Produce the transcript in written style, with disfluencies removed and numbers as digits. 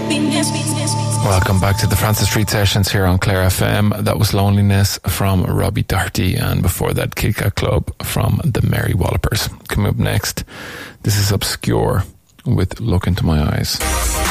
Welcome back to the Francis Street Sessions here on Clare FM. That was Loneliness from Robbie Doherty, and before that Kit Kat Club from the Merry Wallopers. Coming up next, this is Obscure with Look Into My Eyes.